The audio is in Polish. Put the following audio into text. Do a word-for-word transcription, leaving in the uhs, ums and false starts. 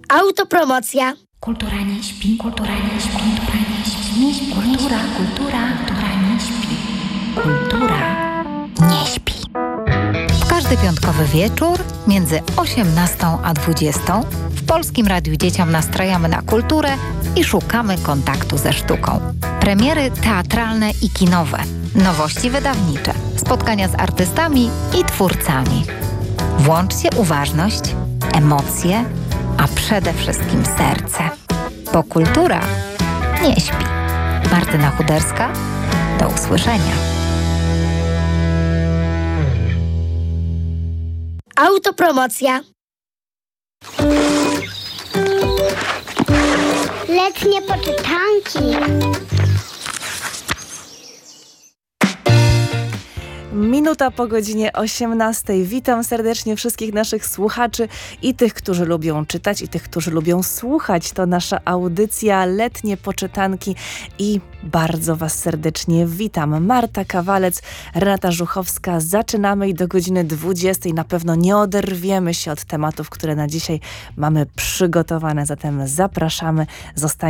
Autopromocja. Kultura nie śpi, kultura nie śpi, kultura nie śpi, nie śpi. Kultura, kultura, kultura nie śpi. Kultura nie śpi. W każdy piątkowy wieczór między osiemnastą a dwudziestą w Polskim Radiu Dzieciom nastrajamy na kulturę i szukamy kontaktu ze sztuką. Premiery teatralne i kinowe, nowości wydawnicze, spotkania z artystami i twórcami. Włączcie uważność, emocje, a przede wszystkim serce. Bo kultura nie śpi. Martyna Chuderska, do usłyszenia. Autopromocja. Letnie poczytanki. Minuta po godzinie osiemnastej. Witam serdecznie wszystkich naszych słuchaczy i tych, którzy lubią czytać, i tych, którzy lubią słuchać. To nasza audycja Letnie Poczytanki i bardzo Was serdecznie witam. Marta Kawalec, Renata Żuchowska. Zaczynamy i do godziny dwudziestej na pewno nie oderwiemy się od tematów, które na dzisiaj mamy przygotowane. Zatem zapraszamy. Zostań